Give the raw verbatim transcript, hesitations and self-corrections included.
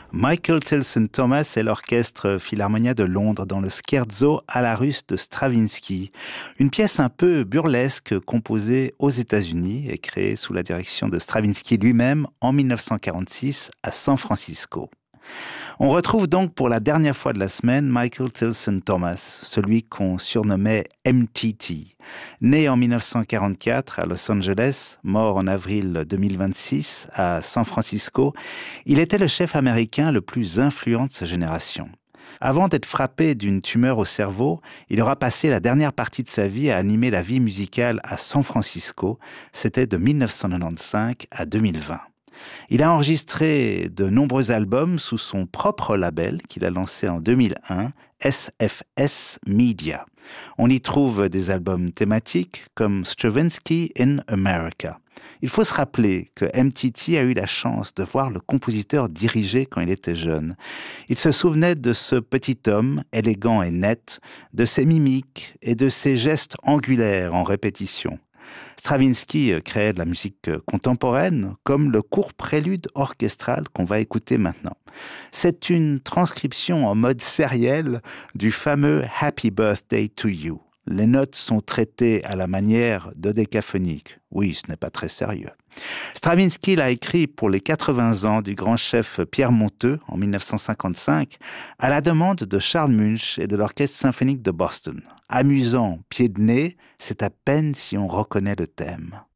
Michael Tilson Thomas et l'Orchestre Philharmonia de Londres dans le Scherzo à la russe de Stravinsky, une pièce un peu burlesque composée aux États-Unis et créée sous la direction de Stravinsky lui-même en mille neuf cent quarante-six à San Francisco. On retrouve donc pour la dernière fois de la semaine Michael Tilson Thomas, celui qu'on surnommait M T T. Né en mille neuf cent quarante-quatre à Los Angeles, mort en avril deux mille vingt-six à San Francisco, il était le chef américain le plus influent de sa génération. Avant d'être frappé d'une tumeur au cerveau, il aura passé la dernière partie de sa vie à animer la vie musicale à San Francisco. C'était de mille neuf cent quatre-vingt-quinze à deux mille vingt. Il a enregistré de nombreux albums sous son propre label qu'il a lancé en deux mille un, S F S Media. On y trouve des albums thématiques comme Stravinsky in America. Il faut se rappeler que M T T a eu la chance de voir le compositeur diriger quand il était jeune. Il se souvenait de ce petit homme, élégant et net, de ses mimiques et de ses gestes angulaires en répétition. Stravinsky créait de la musique contemporaine, comme le court prélude orchestral qu'on va écouter maintenant. C'est une transcription en mode sériel du fameux « Happy Birthday to You ». Les notes sont traitées à la manière dodécaphonique. Oui, ce n'est pas très sérieux. Stravinsky l'a écrit pour les quatre-vingts ans du grand chef Pierre Monteux en mille neuf cent cinquante-cinq, à la demande de Charles Munch et de l'Orchestre symphonique de Boston. Amusant, pied de nez, c'est à peine si on reconnaît le thème.